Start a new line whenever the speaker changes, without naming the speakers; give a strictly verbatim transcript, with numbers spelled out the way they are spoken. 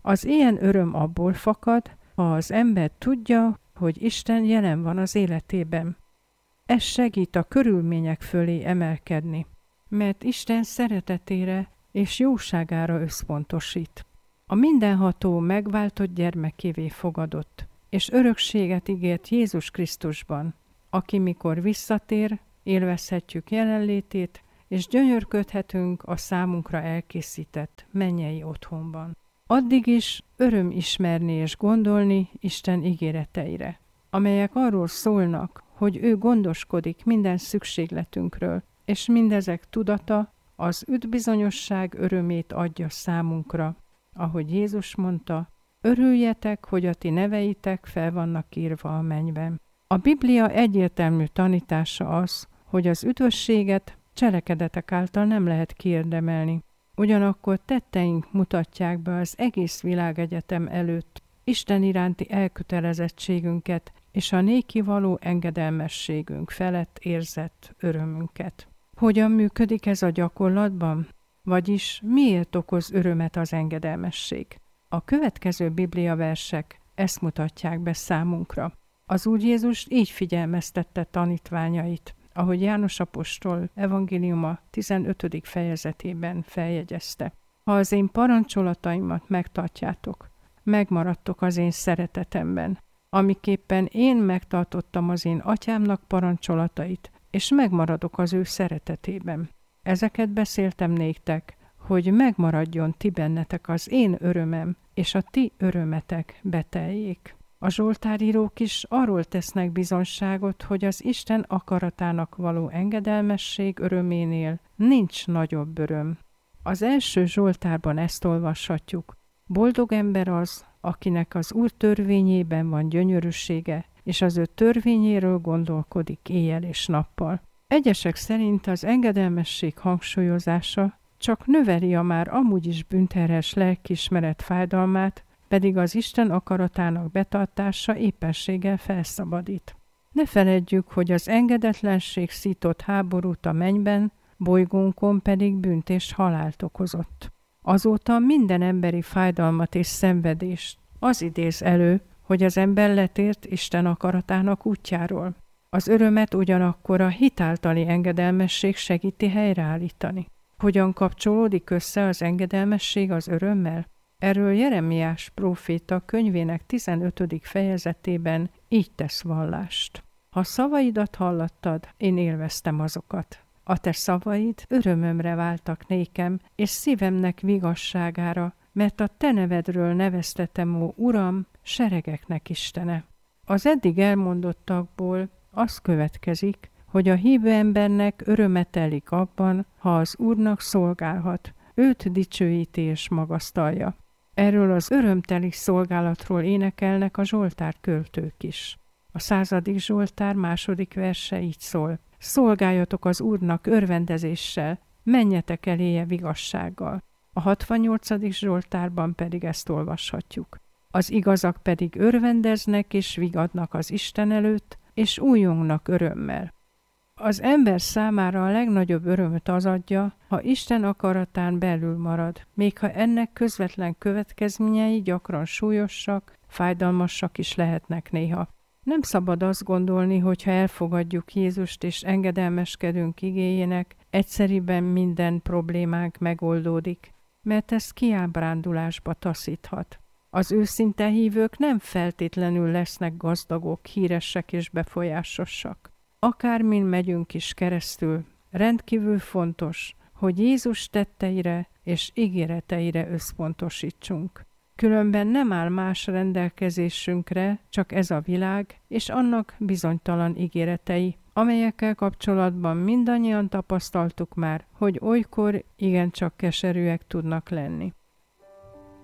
Az ilyen öröm abból fakad, ha az ember tudja, hogy Isten jelen van az életében. Ez segít a körülmények fölé emelkedni, mert Isten szeretetére és jóságára összpontosít. A mindenható megváltott gyermekévé fogadott, és örökséget ígért Jézus Krisztusban, aki mikor visszatér, élvezhetjük jelenlétét, és gyönyörködhetünk a számunkra elkészített mennyei otthonban. Addig is öröm ismerni és gondolni Isten ígéreteire, amelyek arról szólnak, hogy ő gondoskodik minden szükségletünkről, és mindezek tudata az üdvbizonyosság örömét adja számunkra, ahogy Jézus mondta, örüljetek, hogy a ti neveitek fel vannak írva a mennyben. A Biblia egyértelmű tanítása az, hogy az üdvösséget cselekedetek által nem lehet kiérdemelni. Ugyanakkor tetteink mutatják be az egész világegyetem előtt Isten iránti elkötelezettségünket és a néki való engedelmességünk felett érzett örömünket. Hogyan működik ez a gyakorlatban? Vagyis miért okoz örömet az engedelmesség? A következő Biblia versek ezt mutatják be számunkra. Az Úr Jézus így figyelmeztette tanítványait, ahogy János apostol evangéliuma tizenötödik fejezetében feljegyezte. Ha az én parancsolataimat megtartjátok, megmaradtok az én szeretetemben, amiképpen én megtartottam az én atyámnak parancsolatait, és megmaradok az ő szeretetében. Ezeket beszéltem néktek, hogy megmaradjon ti bennetek az én örömem, és a ti örömetek beteljék. A zsoltárírók is arról tesznek bizonyságot, hogy az Isten akaratának való engedelmesség öröménél nincs nagyobb öröm. Az első zsoltárban ezt olvashatjuk. Boldog ember az, akinek az Úr törvényében van gyönyörűsége, és az ő törvényéről gondolkodik éjjel és nappal. Egyesek szerint az engedelmesség hangsúlyozása csak növeli a már amúgy is bűnterhes lelkiismeret fájdalmát, pedig az Isten akaratának betartása éppenséggel felszabadít. Ne feledjük, hogy az engedetlenség szított háborút a mennyben, bolygónkon pedig bűnt és halált okozott. Azóta minden emberi fájdalmat és szenvedést az idéz elő, hogy az ember letért Isten akaratának útjáról. Az örömet ugyanakkor a hit általi engedelmesség segíti helyreállítani. Hogyan kapcsolódik össze az engedelmesség az örömmel? Erről Jeremiás próféta könyvének tizenötödik fejezetében így tesz vallást. Ha szavaidat hallattad, én élveztem azokat. A te szavaid örömömre váltak nékem, és szívemnek vigasságára, mert a te nevedről neveztetem, ó Uram, seregeknek Istene. Az eddig elmondottakból az következik, hogy a hívő embernek öröme telik abban, ha az Úrnak szolgálhat, őt dicsőíti és magasztalja. Erről az örömteli szolgálatról énekelnek a zsoltár költők is. A századik zsoltár második verse így szól. Szolgáljatok az Úrnak örvendezéssel, menjetek eléje vigassággal. A hatvannyolcadik zsoltárban pedig ezt olvashatjuk. Az igazak pedig örvendeznek és vigadnak az Isten előtt, és újongnak örömmel. Az ember számára a legnagyobb örömöt az adja, ha Isten akaratán belül marad, még ha ennek közvetlen következményei gyakran súlyosak, fájdalmasak is lehetnek néha. Nem szabad azt gondolni, hogy ha elfogadjuk Jézust és engedelmeskedünk igéjének, egyszeriben minden problémánk megoldódik, mert ez kiábrándulásba taszíthat. Az őszinte hívők nem feltétlenül lesznek gazdagok, híresek és befolyásosak. Akármin megyünk is keresztül, rendkívül fontos, hogy Jézus tetteire és ígéreteire összpontosítsunk. Különben nem áll más rendelkezésünkre, csak ez a világ és annak bizonytalan ígéretei, amelyekkel kapcsolatban mindannyian tapasztaltuk már, hogy olykor igencsak keserűek tudnak lenni.